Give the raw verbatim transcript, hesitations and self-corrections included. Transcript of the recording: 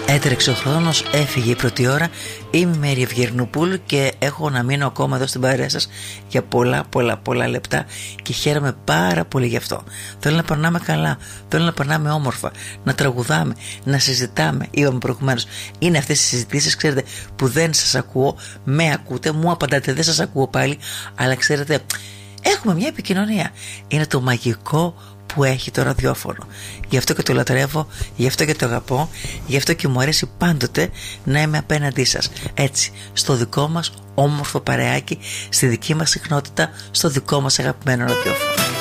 Έτρεξε ο χρόνος, έφυγε η πρώτη ώρα. Είμαι η Μέρη Ευγερνοπούλου και έχω να μείνω ακόμα εδώ στην παρέα σας για πολλά πολλά πολλά λεπτά και χαίρομαι πάρα πολύ γι' αυτό. Θέλω να περνάμε καλά, θέλω να περνάμε όμορφα, να τραγουδάμε, να συζητάμε. Είπαμε προηγουμένως, είναι αυτές οι συζητήσεις, ξέρετε, που δεν σας ακούω, με ακούτε, μου απαντάτε, δεν σας ακούω πάλι, αλλά ξέρετε, έχουμε μια επικοινωνία. Είναι το μαγικό που έχει το ραδιόφωνο. Γι' αυτό και το λατρεύω, γι' αυτό και το αγαπώ, γι' αυτό και μου αρέσει πάντοτε να είμαι απέναντί σας. Έτσι, στο δικό μας όμορφο παρεάκι, στη δική μας συχνότητα, στο δικό μας αγαπημένο ραδιόφωνο.